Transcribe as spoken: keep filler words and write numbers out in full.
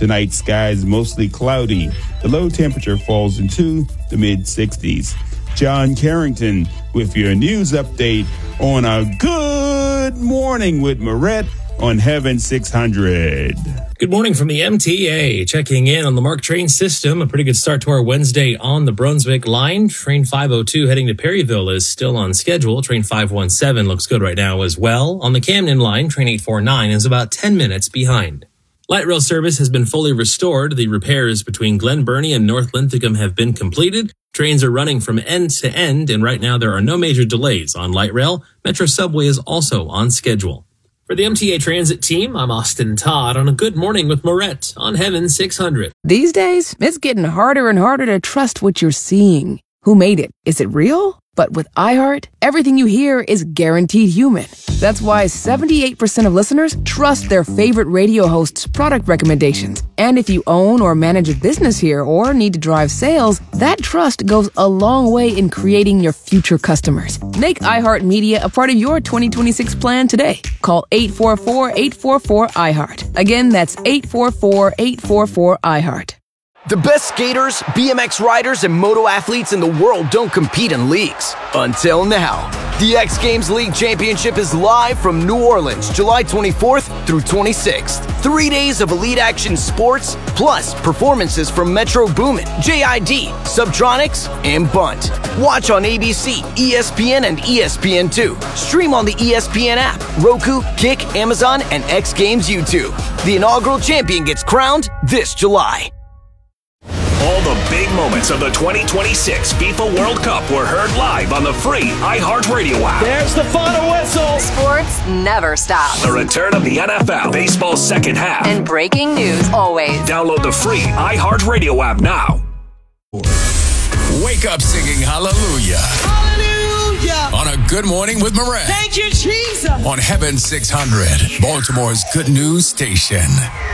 Tonight, skies mostly cloudy. The low temperature falls into the mid-sixties. John Carrington with your news update on a Good Morning with Moret on Heaven six hundred. Good morning from the M T A. Checking in on the MARC train system. A pretty good start to our Wednesday on the Brunswick line. Train five oh two heading to Perryville is still on schedule. Train five one seven looks good right now as well. On the Camden line, train eight forty-nine is about ten minutes behind. Light rail service has been fully restored. The repairs between Glen Burnie and North Linthicum have been completed. Trains are running from end to end, and right now there are no major delays on light rail. Metro Subway is also on schedule. For the M T A Transit team, I'm Austin Todd on a Good Morning with Moret on Heaven six hundred. These days, it's getting harder and harder to trust what you're seeing. Who made it? Is it real? But with iHeart, everything you hear is guaranteed human. That's why seventy-eight percent of listeners trust their favorite radio host's product recommendations. And if you own or manage a business here or need to drive sales, that trust goes a long way in creating your future customers. Make iHeart Media a part of your twenty twenty-six plan today. Call eight four four, eight four four, iHeart. Again, that's eight four four, eight four four, iHeart. The best skaters, B M X riders, and moto athletes in the world don't compete in leagues. Until now. The X Games League Championship is live from New Orleans, July twenty-fourth through twenty-sixth. Three days of elite action sports, plus performances from Metro Boomin, J I D, Subtronics, and Bunt. Watch on A B C, E S P N, and E S P N two. Stream on the E S P N app, Roku, Kick, Amazon, and X Games YouTube. The inaugural champion gets crowned this July. All the big moments of the twenty twenty-six FIFA World Cup were heard live on the free iHeartRadio app. There's the final whistle. Sports never stops. The return of the N F L, baseball's second half. And breaking news always. Download the free iHeartRadio app now. Wake up singing hallelujah. Hallelujah. On a Good Morning with Moret. Thank you, Jesus. On Heaven six hundred, Baltimore's good news station.